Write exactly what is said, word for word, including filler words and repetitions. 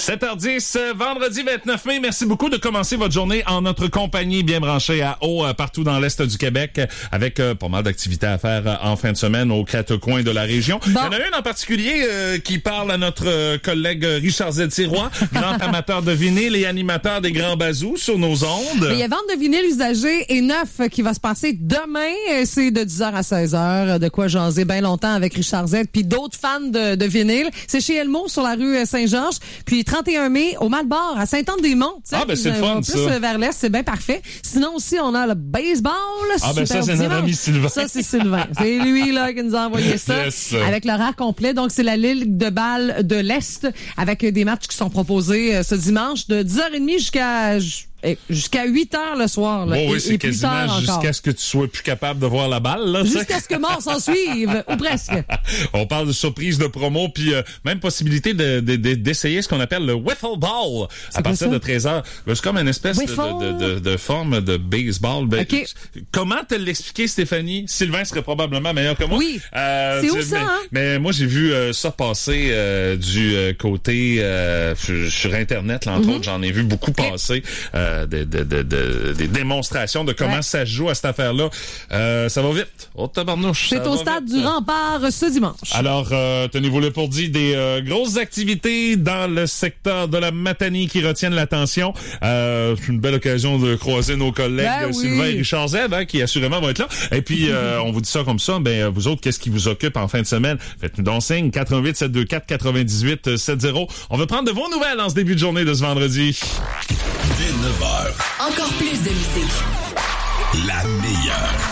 sept heures dix, vendredi vingt-neuf mai. Merci beaucoup de commencer votre journée en notre compagnie, bien branchée à eau euh, partout dans l'est du Québec, avec euh, pas mal d'activités à faire euh, en fin de semaine aux quatre coins de la région. Bon. Il y en a une en particulier euh, qui parle à notre euh, collègue Richard Z-Sirois, grand amateur de vinyle et animateur des Grands Bazous sur nos ondes. Il y a vente de vinyle usagé et neuf qui va se passer demain. C'est de dix heures à seize heures. De quoi jaser bien longtemps avec Richard Z puis d'autres fans de, de vinyle. C'est chez Elmo sur la rue Saint-Georges. Puis trente et un mai au Malbord à Saint-Anne-des-Monts. Ah ben c'est le fun, plus ça. vers l'est, c'est bien parfait. Sinon aussi on a le baseball. Ah ben ça c'est notre ami Sylvain. Ça c'est Sylvain. C'est lui là qui nous a envoyé ça. Yes. Avec l'horaire complet. Donc c'est la Ligue de balle de l'Est avec des matchs qui sont proposés euh, ce dimanche de dix heures trente jusqu'à jusqu'à huit heures le soir. Là, oh, oui, et, c'est et quasiment jusqu'à ce que tu sois plus capable de voir la balle. Là, jusqu'à ce que mort s'en suive, ou presque. On parle de surprise de promo, puis euh, même possibilité de, de, de, d'essayer ce qu'on appelle le wiffle ball c'est à partir ça? de treize heures. C'est comme une espèce de, de, de, de forme de baseball. Ben, okay. Comment te l'expliquer, Stéphanie? Sylvain serait probablement meilleur que moi. Oui. Euh, c'est où mais, ça, hein? Mais moi, j'ai vu euh, ça passer euh, du euh, côté euh, sur Internet, là, entre mm-hmm. autres. J'en ai vu beaucoup okay. passer euh, de, de, de De, des démonstrations de comment ouais. ça se joue à cette affaire-là. Euh, ça va vite. Oh, tabarnouche. C'est au stade vite. Du Rempart ce dimanche. Alors, euh, tenez-vous le pour dit, des euh, grosses activités dans le secteur de la Matanie qui retiennent l'attention. Euh, c'est une belle occasion de croiser nos collègues ben oui. Sylvain et Richard Z, hein, qui assurément vont être là. Et puis, euh, on vous dit ça comme ça, ben vous autres, qu'est-ce qui vous occupe en fin de semaine? Faites-nous donc signe, quatre un huit, sept deux quatre, quatre-vingt-dix-huit soixante. On va prendre de vos nouvelles en ce début de journée de ce vendredi. Dès neuf heures. Encore plus de musique. La meilleure.